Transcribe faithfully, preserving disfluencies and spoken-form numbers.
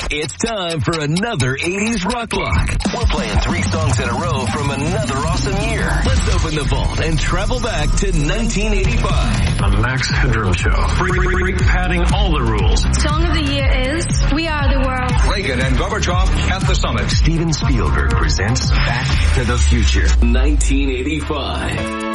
It's time for another eighties Rock Block. We're playing three songs in a row from another awesome year. Let's open the vault and travel back to nineteen eighty-five. The Max Headroom Show. Freak padding all the rules. Song of the year is We Are the World. Reagan and Gorbachev at the summit. Steven Spielberg presents Back to the Future. nineteen eighty-five.